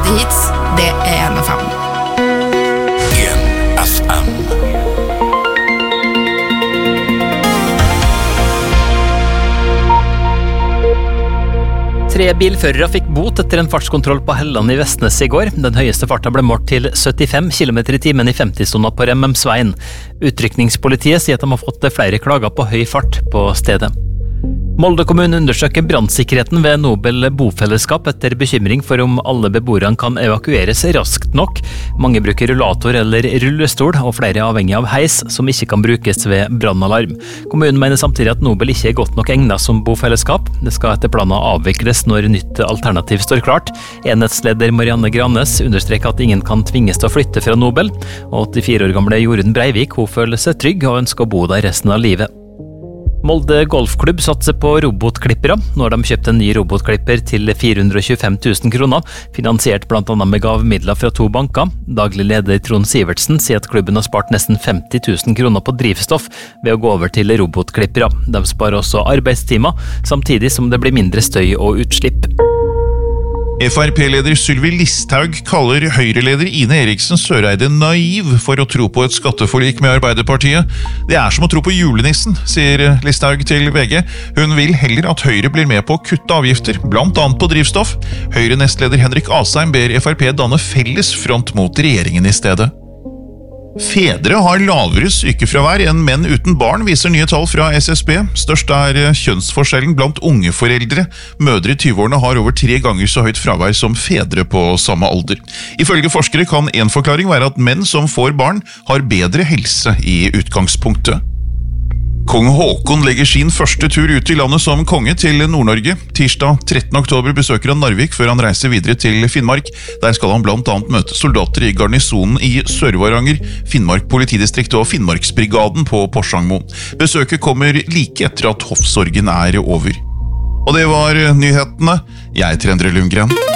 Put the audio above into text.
P3 Hits, det 1FM. 1FM. Tre bilførere fikk bot etter en fartskontroll på Helland i Vestnes i går. Den høyeste farta ble målt til 75 km i timen i 50-sona på Remmemsveien. Utrykningspolitiet sier at de har fått flere klager på høy fart på stedet. Molde kommune undersøker brannsikkerheten ved Nobel bofellesskap etter bekymring for om alle beboerne kan evakueres raskt nok. Mange bruker rullator eller rullestol, og flere er avhengig av heis som ikke kan brukes ved brannalarm. Kommunen mener samtidig at Nobel ikke er godt nok egnet som bofellesskap. Det skal etter planen avvikles når nytt alternativ står klart. Enhetsleder Marianne Granes understreker at ingen kan tvinges til å flytte fra Nobel. Og 84 år gamle Jorunn Breivik, hun føler seg trygg og ønsker å bo der resten av livet. Molde Golfklubb satser på robotklippere. Nå har de kjøpt en ny robotklipper til 425 000 kroner, finansiert blant annet med gavmidler fra 2 banker. Daglig leder Trond Sivertsen sier at klubben har spart nesten 50 000 kroner på drivstoff ved å gå over til robotklippere. De sparer også arbeidstimer, samtidig som det blir mindre støy og utslipp. FrP-leder Sylvi Listhaug kaller Høyre-leder Ine Eriksen Søreide naiv for å tro på et skatteforlik med Arbeiderpartiet. Det er som å tro på julenissen, sier Listhaug til VG. Hun vil heller at Høyre blir med på å kutte avgifter, blant annet på drivstoff. Høyre-nestleder Henrik Asheim ber FrP danne felles front mot regjeringen i stedet. Fedre har lavere sykefravær enn menn uten barn, viser nye tall fra SSB. Størst er kjønnsforskjellen blant unge foreldre. Mødre i 20-årene har over 3 ganger så høyt fravær som fedre på samme alder. Ifølge forskere kan en forklaring være at menn som får barn har bedre helse i utgangspunktet. Kong Håkon legger sin første tur ut i landet som konge til Nord-Norge. Tirsdag 13. oktober besøker han Narvik før han reiser videre til Finnmark. Der skal han blant annet møte soldater i garnisonen i Sør-Varanger, Finnmark politidistrikt og Finnmarksbrigaden på Porsangmoen. Besøket kommer like etter at hoffsorgen er over. Og det var nyhetene. Jeg heter Endre Lundgren.